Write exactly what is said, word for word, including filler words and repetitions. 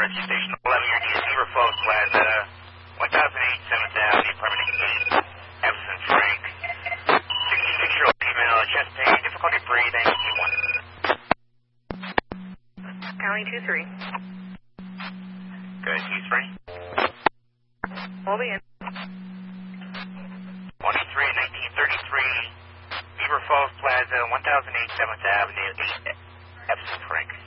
Rescue Station eleven, your D C Beaver Falls Plaza, one thousand eight, seventh Avenue, apartment eighteen, Epson Frank. sixty-six-year-old female, chest pain, difficulty breathing, E one. County two three. Good, he's free. Hold in. twenty-three, nineteen thirty-three, Beaver Falls Plaza, one thousand eight, seventh Avenue, Epson Frank.